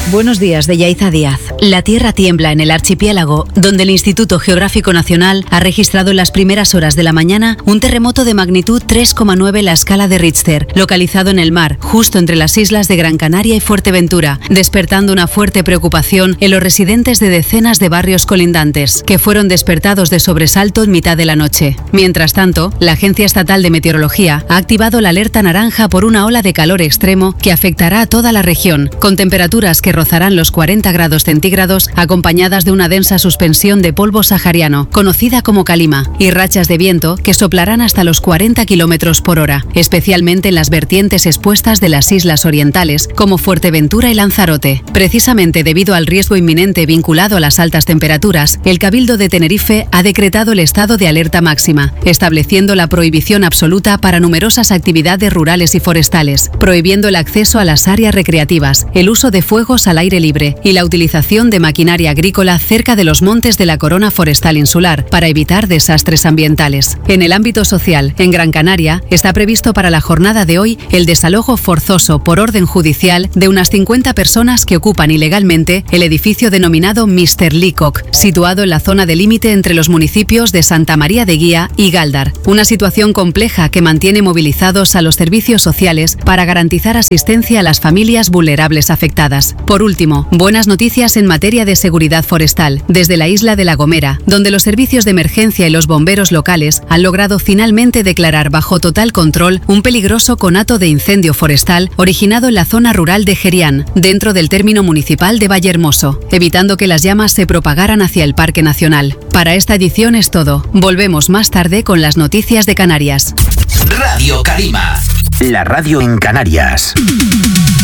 Buenos días, de Yaiza Díaz. La tierra tiembla en el archipiélago, donde el Instituto Geográfico Nacional ha registrado en las primeras horas de la mañana un terremoto de magnitud 3,9 en la escala de Richter, localizado en el mar, justo entre las islas de Gran Canaria y Fuerteventura, despertando una fuerte preocupación en los residentes de decenas de barrios colindantes, que fueron despertados de sobresalto en mitad de la noche. Mientras tanto, la Agencia Estatal de Meteorología ha activado la alerta naranja por una ola de calor extremo que afectará a toda la región, con temperaturas que rozarán los 40 grados centígrados, acompañadas de una densa suspensión de polvo sahariano, conocida como calima, y rachas de viento que soplarán hasta los 40 kilómetros por hora, especialmente en las vertientes expuestas de las islas orientales, como Fuerteventura y Lanzarote. Precisamente debido al riesgo inminente vinculado a las altas temperaturas, el Cabildo de Tenerife ha decretado el estado de alerta máxima, estableciendo la prohibición absoluta para numerosas actividades rurales y forestales, prohibiendo el acceso a las áreas recreativas, el uso de fuegos al aire libre y la utilización de maquinaria agrícola cerca de los montes de la corona forestal insular para evitar desastres ambientales. En el ámbito social, en Gran Canaria, está previsto para la jornada de hoy el desalojo forzoso por orden judicial de unas 50 personas que ocupan ilegalmente el edificio denominado Mr. Leacock, situado en la zona de límite entre los municipios de Santa María de Guía y Gáldar. Una situación compleja que mantiene movilizados a los servicios sociales para garantizar asistencia a las familias vulnerables afectadas. Por último, buenas noticias en materia de seguridad forestal, desde la isla de La Gomera, donde los servicios de emergencia y los bomberos locales han logrado finalmente declarar bajo total control un peligroso conato de incendio forestal originado en la zona rural de Gerián, dentro del término municipal de Vallehermoso, evitando que las llamas se propagaran hacia el Parque Nacional. Para esta edición es todo. Volvemos más tarde con las noticias de Canarias. Radio Calima, la radio en Canarias.